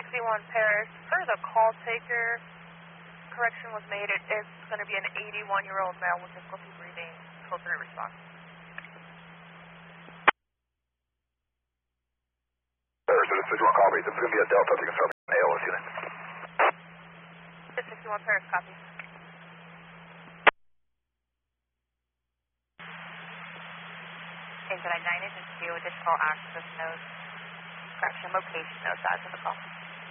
61 Paris, per the call taker, correction was made. It's going to be an 81-year-old male with difficulty breathing. Code 3 response. Paris, it is 61 call me. This is going to be a Delta. Taking service from ALS unit. 61 Paris, copy. Okay, should I 9 is 2 additional access notes, correction location notes as of the call.